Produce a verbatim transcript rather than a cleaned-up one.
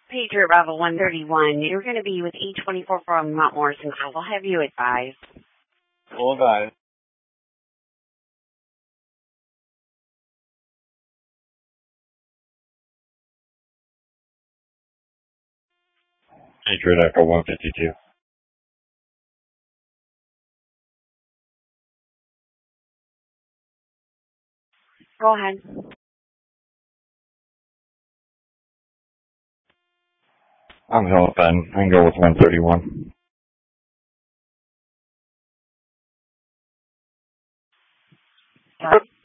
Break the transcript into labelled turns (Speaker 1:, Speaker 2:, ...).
Speaker 1: Patriot Bravo one thirty-one, you're going to be with E twenty-four from Mount Morrison. I'll have you advised.
Speaker 2: All advised.
Speaker 3: Patriot Echo one fifty-two.
Speaker 1: Go ahead.
Speaker 3: I'm helipad. I can go with one thirty-one.
Speaker 1: Got it.